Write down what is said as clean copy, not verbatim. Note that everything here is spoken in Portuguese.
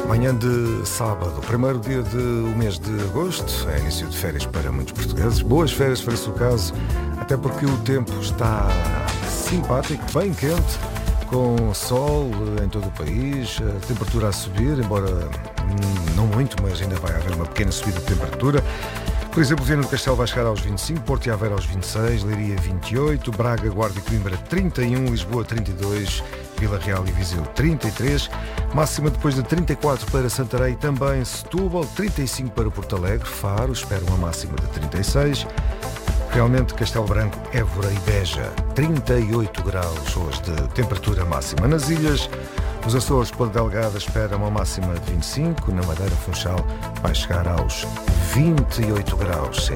Manhã de sábado, primeiro dia do mês de agosto, é início de férias para muitos portugueses. Boas férias, fará-se o caso, até porque o tempo está simpático, bem quente, com sol em todo o país, a temperatura a subir, embora não muito, mas ainda vai haver uma pequena subida de temperatura. Por exemplo, Viana do Castelo vai chegar aos 25, Porto e Aveiro aos 26, Leiria 28, Braga, Guarda e Coimbra 31, Lisboa 32, Vila Real e Viseu 33, máxima depois de 34 para Santarém, também Setúbal, 35 para Porto Alegre, Faro, espera uma máxima de 36, realmente Castelo Branco, Évora e Beja, 38 graus hoje de temperatura máxima. Nas ilhas, os Açores, Ponta Delgada espera uma máxima de 25, na Madeira, Funchal vai chegar aos 28 graus.